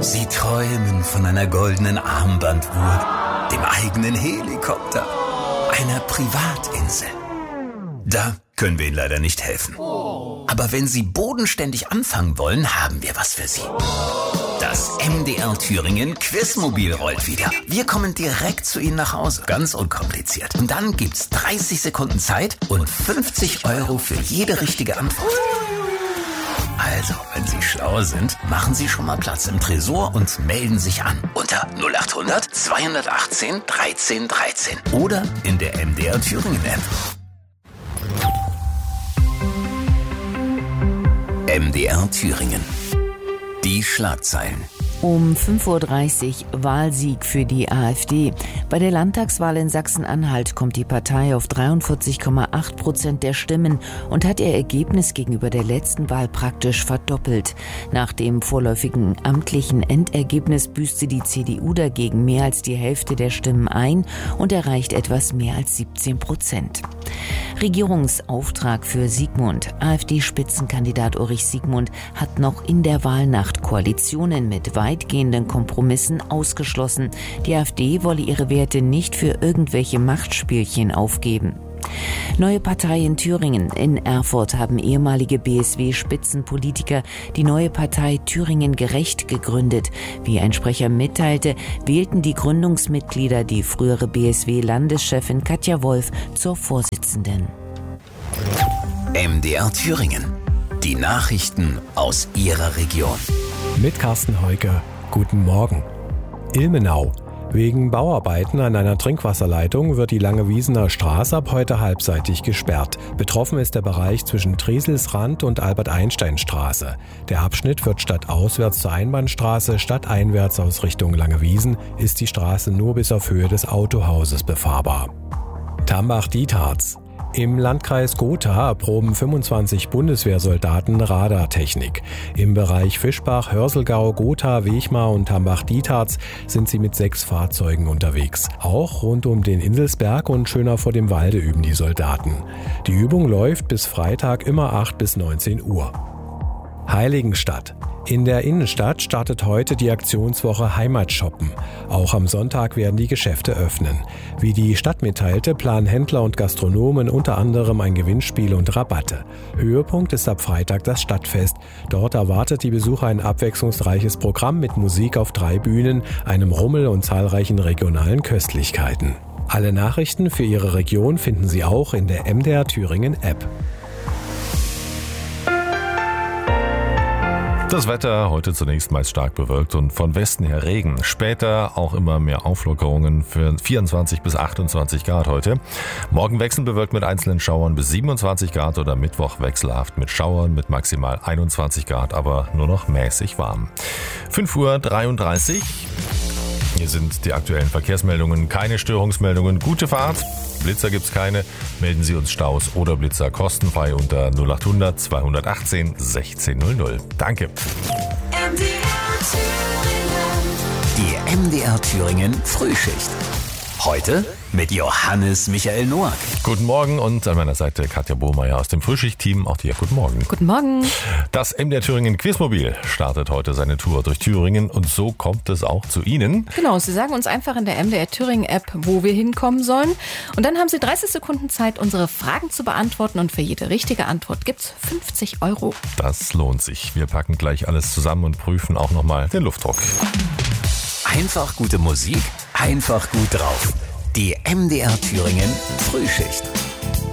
Sie träumen von einer goldenen Armbanduhr, dem eigenen Helikopter, einer Privatinsel. Da können wir Ihnen leider nicht helfen. Aber wenn Sie bodenständig anfangen wollen, haben wir was für Sie. Das MDR Thüringen Quizmobil rollt wieder. Wir kommen direkt zu Ihnen nach Hause. Ganz unkompliziert. Und dann gibt's 30 Sekunden Zeit und 50 € für jede richtige Antwort. Also, wenn Sie schlau sind, machen Sie schon mal Platz im Tresor und melden sich an. Unter 0800 218 13 13. Oder in der MDR Thüringen App. MDR Thüringen. Die Schlagzeilen. Um 5:30 Uhr Wahlsieg für die AfD. Bei der Landtagswahl in Sachsen-Anhalt kommt die Partei auf 43,8% der Stimmen und hat ihr Ergebnis gegenüber der letzten Wahl praktisch verdoppelt. Nach dem vorläufigen amtlichen Endergebnis büßte die CDU dagegen mehr als die Hälfte der Stimmen ein und erreicht etwas mehr als 17%. Regierungsauftrag für Siegmund. AfD-Spitzenkandidat Ulrich Siegmund hat noch in der Wahlnacht Koalitionen mit weitgehenden Kompromissen ausgeschlossen. Die AfD wolle ihre Werte nicht für irgendwelche Machtspielchen aufgeben. Neue Partei in Thüringen. In Erfurt haben ehemalige BSW-Spitzenpolitiker die neue Partei Thüringen Gerecht gegründet. Wie ein Sprecher mitteilte, wählten die Gründungsmitglieder die frühere BSW-Landeschefin Katja Wolf zur Vorsitzenden. MDR Thüringen. Die Nachrichten aus Ihrer Region. Mit Carsten Heuke. Guten Morgen. Ilmenau. Wegen Bauarbeiten an einer Trinkwasserleitung wird die Langewiesener Straße ab heute halbseitig gesperrt. Betroffen ist der Bereich zwischen Trieselsrand und Albert-Einstein-Straße. Der Abschnitt wird statt auswärts zur Einbahnstraße, statt einwärts aus Richtung Langewiesen, ist die Straße nur bis auf Höhe des Autohauses befahrbar. Tambach-Dietharz. Im Landkreis Gotha erproben 25 Bundeswehrsoldaten Radartechnik. Im Bereich Fischbach, Hörselgau, Gotha, Wechmar und Tambach-Dietharz sind sie mit 6 Fahrzeugen unterwegs. Auch rund um den Inselsberg und Schöner vor dem Walde üben die Soldaten. Die Übung läuft bis Freitag immer 8 bis 19 Uhr. Heiligenstadt. In der Innenstadt startet heute die Aktionswoche Heimatshoppen. Auch am Sonntag werden die Geschäfte öffnen. Wie die Stadt mitteilte, planen Händler und Gastronomen unter anderem ein Gewinnspiel und Rabatte. Höhepunkt ist ab Freitag das Stadtfest. Dort erwartet die Besucher ein abwechslungsreiches Programm mit Musik auf 3 Bühnen, einem Rummel und zahlreichen regionalen Köstlichkeiten. Alle Nachrichten für Ihre Region finden Sie auch in der MDR Thüringen App. Das Wetter heute zunächst meist stark bewölkt und von Westen her Regen. Später auch immer mehr Auflockerungen für 24 bis 28 Grad heute. Morgen wechselnd bewölkt mit einzelnen Schauern bis 27 Grad oder Mittwoch wechselhaft mit Schauern mit maximal 21 Grad, aber nur noch mäßig warm. 5:33 Uhr. Hier sind die aktuellen Verkehrsmeldungen. Keine Störungsmeldungen. Gute Fahrt. Blitzer gibt's keine. Melden Sie uns Staus oder Blitzer kostenfrei unter 0800 218 1600. Danke. Die MDR Thüringen Frühschicht. Heute mit Johannes Michael Noack. Guten Morgen und an meiner Seite Katja Bohmeier aus dem Frühschicht-Team. Auch dir guten Morgen. Guten Morgen. Das MDR Thüringen Quizmobil startet heute seine Tour durch Thüringen und so kommt es auch zu Ihnen. Genau, Sie sagen uns einfach in der MDR Thüringen App, wo wir hinkommen sollen. Und dann haben Sie 30 Sekunden Zeit, unsere Fragen zu beantworten. Und für jede richtige Antwort gibt's 50 €. Das lohnt sich. Wir packen gleich alles zusammen und prüfen auch nochmal den Luftdruck. Einfach gute Musik, einfach gut drauf. Die MDR Thüringen Frühschicht.